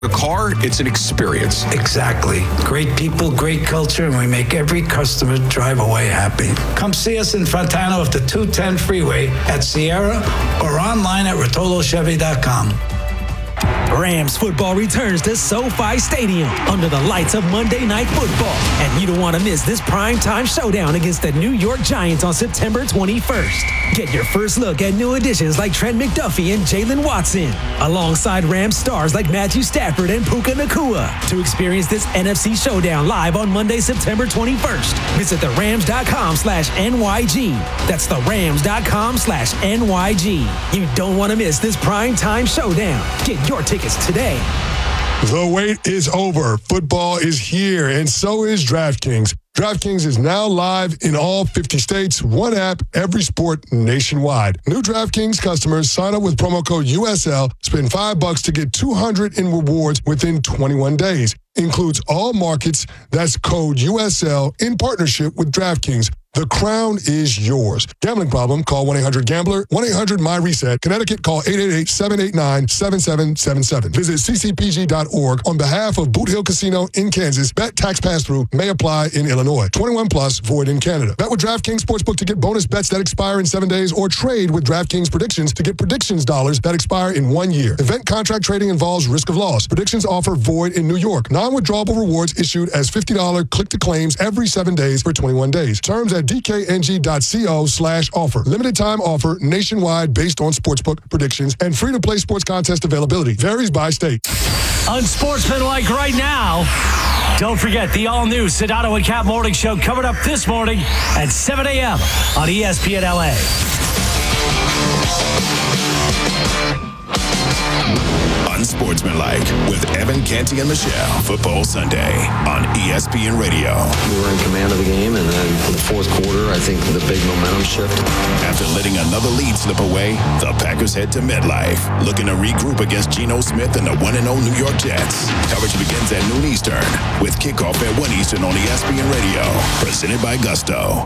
A car, it's an experience. Exactly. Great people, great culture, and we make every customer drive away happy. Come see us in Fontana off the 210 freeway at Sierra or online at RotoloChevy.com. Rams football returns to SoFi Stadium under the lights of Monday Night Football. And you don't want to miss this primetime showdown against the New York Giants on September 21st. Get your first look at new additions like Trent McDuffie and Jalen Watson, alongside Rams stars like Matthew Stafford and Puka Nacua. To experience this NFC showdown live on Monday, September 21st, visit therams.com/NYG. That's therams.com/NYG. You don't want to miss this primetime showdown. Get your tickets today. The wait is over. Football is here, and so is DraftKings. DraftKings is now live in all 50 states, one app, every sport nationwide. New DraftKings customers sign up with promo code USL, spend $5 to get $200 in rewards within 21 days. Includes all markets. That's code USL in partnership with DraftKings. The crown is yours. Gambling problem? Call 1-800-GAMBLER. 1-800-MY-RESET. Connecticut, call 888-789-7777. Visit ccpg.org on behalf of Boot Hill Casino in Kansas. Bet tax pass-through may apply in Illinois. 21 plus, void in Canada. Bet with DraftKings Sportsbook to get bonus bets that expire in 7 days, or trade with DraftKings Predictions to get predictions dollars that expire in 1 year. Event contract trading involves risk of loss. Predictions offer void in New York. Non-withdrawable rewards issued as $50 click-to-claims every 7 days for 21 days. Terms at dkng.co/offer. Limited time offer nationwide based on sportsbook predictions and free-to-play sports contest availability. Varies by state. Unsportsmanlike right now. Don't forget the all-new Sedano and Cap Morning Show coming up this morning at 7 a.m. on ESPN LA. Unsportsmanlike with Evan Canty and Michelle. Football Sunday on ESPN Radio. We were in command of the game, and then for the fourth quarter, I think the big momentum shift. After letting another lead slip away, the Packers head to MetLife, looking to regroup against Geno Smith and the 1-0 New York Jets. Coverage begins at noon Eastern, with kickoff at 1 Eastern on ESPN Radio. Presented by Gusto.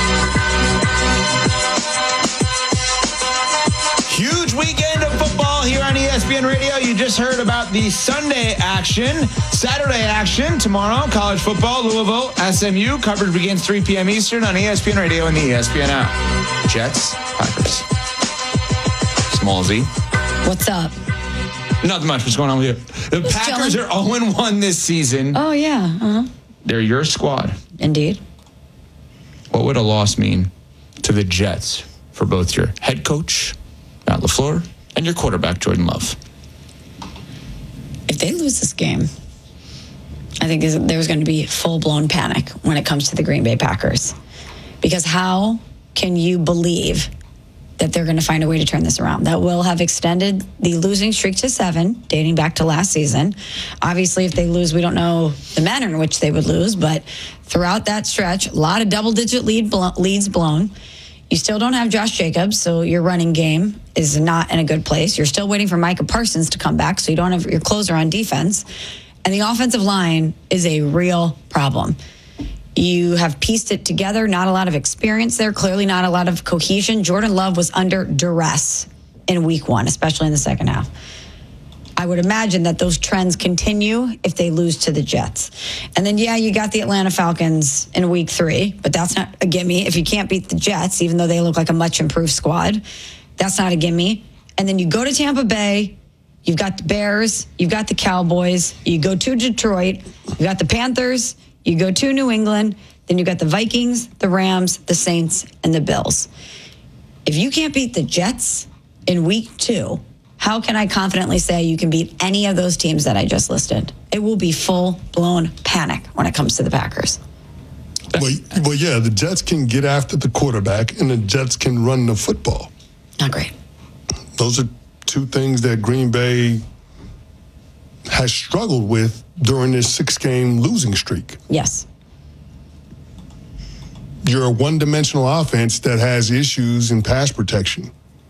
Huge weekend of football here on ESPN Radio. You just heard about the Sunday action. Saturday action tomorrow, college football, Louisville, SMU. Coverage begins 3 p.m. Eastern on ESPN Radio and the ESPN app. Jets, Packers. Small Z. What's up? Nothing much. What's going on with you? The Packers are 0-1 this season. Oh, yeah. Uh-huh. They're your squad. Indeed. What would a loss mean to the Jets for both your head coach, Matt LaFleur, and your quarterback, Jordan Love? If they lose this game, I think there's going to be full-blown panic when it comes to the Green Bay Packers. Because how can you believe that they're going to find a way to turn this around? That will have extended the losing streak to 7, dating back to last season. Obviously, if they lose, we don't know the manner in which they would lose, but throughout that stretch, a lot of double-digit leads blown. You still don't have Josh Jacobs, so your running game is not in a good place. You're still waiting for Micah Parsons to come back, so you don't have your closer on defense. And the offensive line is a real problem. You have pieced it together, not a lot of experience there, clearly not a lot of cohesion. Jordan Love was under duress in week 1, especially in the second half. I would imagine that those trends continue if they lose to the Jets. And then, yeah, you got the Atlanta Falcons in week 3, but that's not a gimme. If you can't beat the Jets, even though they look like a much improved squad, that's not a gimme. And then you go to Tampa Bay, you've got the Bears, you've got the Cowboys, you go to Detroit, you got the Panthers, you go to New England, then you got the Vikings, the Rams, the Saints, and the Bills. If you can't beat the Jets in week 2, how can I confidently say you can beat any of those teams that I just listed? It will be full-blown panic when it comes to the Packers. Well, yeah, the Jets can get after the quarterback, and the Jets can run the football. Not great. Those are two things that Green Bay has struggled with during this 6-game losing streak. Yes. You're a one-dimensional offense that has issues in pass protection.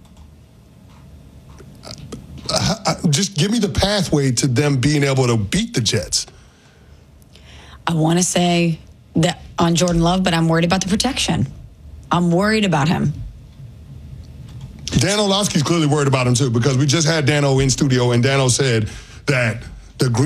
Just give me the pathway to them being able to beat the Jets. I want to say that on Jordan Love, but I'm worried about the protection. I'm worried about him. Dan Orlovsky's clearly worried about him, too, because we just had Dano in studio, and Dano said that the Green